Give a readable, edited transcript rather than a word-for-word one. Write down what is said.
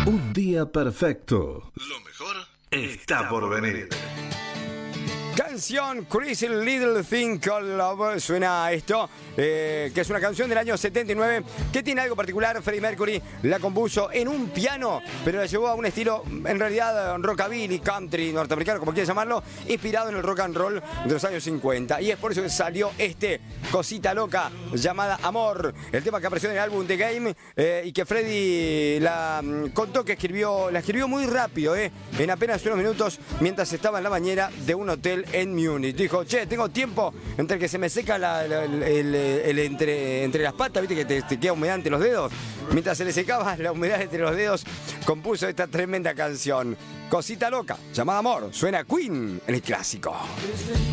Un día perfecto. Lo mejor está por venir. Canción Crazy Little Thing Called Love. Suena esto, que es una canción del año 79 que tiene algo particular. Freddie Mercury la compuso en un piano, pero la llevó a un estilo en realidad rockabilly, country, norteamericano, como quieras llamarlo, inspirado en el rock and roll de los años 50. Y es por eso que salió este Cosita Loca llamada Amor, el tema que apareció en el álbum The Game, y que Freddie la contó que la escribió muy rápido, en apenas unos minutos, mientras estaba en la bañera de un hotel en Múnich. Dijo, che, tengo tiempo entre que se me seca entre las patas, viste que te queda humedad entre los dedos. Mientras se le secaba la humedad entre los dedos, compuso esta tremenda canción. Cosita Loca, llamada Amor. Suena Queen en el clásico.